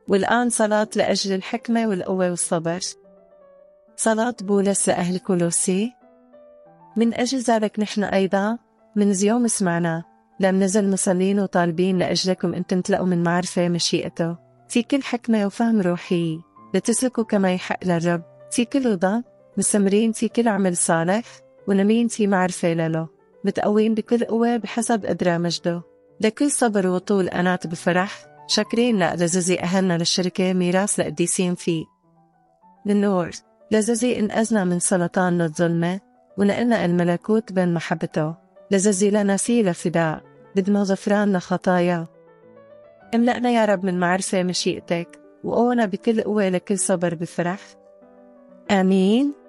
والآن صلاة لأجل الحكمة والقوة والصبر. صلاة بولس لأهل كولوسي. من أجل ذلك نحن أيضا من يوم سمعنا لم نزل مصلين وطالبين لأجلكم أن تمتلئوا من معرفة مشيئته في كل حكمة وفهم روحي، لتسلكوا كما يحق للرب في كل رضا، مستمرين في كل عمل صالح، ونمين في معرفة له، متقوين بكل قوة بحسب قدرة مجده، لكل صبر وطول أنات بفرح، شاكرين لززي أهلنا للشركة ميراث لقديسين فيه للنور، لززي إن أزنا من سلطان للظلمة ونقلنا الملكوت بين محبته، لززي لنا فيه لفداء بدنا غفران لخطايا. املأنا يا رب من معرفة مشيئتك وقونا بكل قوة لكل صبر بفرح. آمين.